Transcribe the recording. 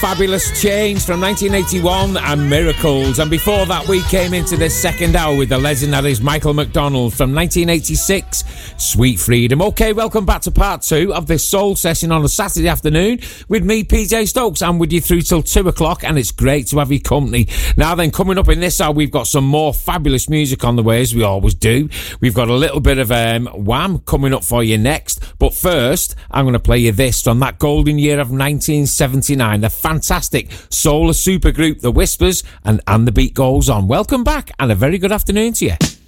Fabulous Change from 1981 and Miracles. And before that, we came into this second hour with the legend that is Michael McDonald from 1986, Sweet Freedom. Okay, welcome back to part 2 of this soul session on a Saturday afternoon with me, PJ Stokes. I'm with you through till 2 o'clock, and it's great to have your company. Now then, coming up in this hour, we've got some more fabulous music on the way, as we always do. We've got a little bit of Wham coming up for you next. But first, I'm going to play you this from that golden year of 1979, the fantastic soul supergroup The Whispers, and the beat goes on. Welcome back and a very good afternoon to you.